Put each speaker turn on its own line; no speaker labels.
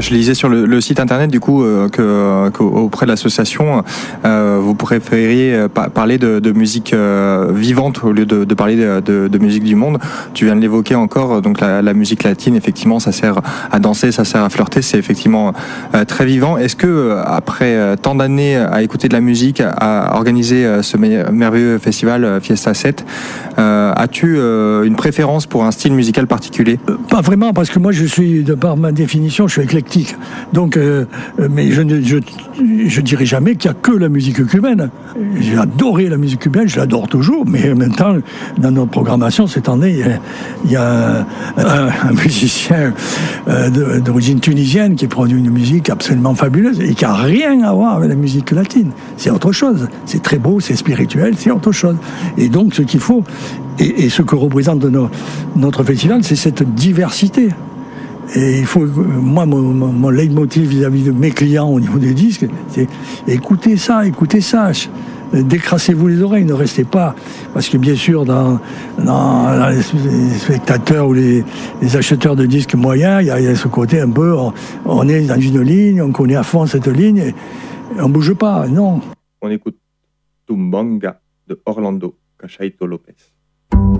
Je lisais sur le site internet du coup qu'auprès de l'association, vous préfériez parler de musique vivante au lieu de parler de musique du monde. Tu viens de l'évoquer encore, donc la musique latine, effectivement, ça sert à danser, ça sert à flirter, c'est effectivement très vivant. Est-ce que après tant d'années à écouter de la musique, à organiser ce merveilleux festival Fiesta 7, as-tu une préférence pour un style musical particulier?
Pas vraiment, parce que moi je suis, de par ma définition, je suis éclectique. Donc, mais je dirais jamais qu'il n'y a que la musique cubaine. J'ai adoré la musique cubaine, je l'adore toujours, mais en même temps, dans notre programmation cette année, il y a un musicien d'origine tunisienne qui produit une musique absolument fabuleuse et qui n'a rien à voir avec la musique latine. C'est autre chose. C'est très beau, c'est spirituel, c'est autre chose. Et donc, ce qu'il faut, et ce que représente notre festival, c'est cette diversité. Et il faut, moi, mon leitmotiv vis-à-vis de mes clients au niveau des disques, c'est écoutez ça, décrassez-vous les oreilles, ne restez pas. Parce que bien sûr, dans les spectateurs ou les acheteurs de disques moyens, il y a ce côté un peu, on est dans une ligne, on connaît à fond cette ligne, et on ne bouge pas, non.
On écoute Tumbanga de Orlando Cachaito Lopez.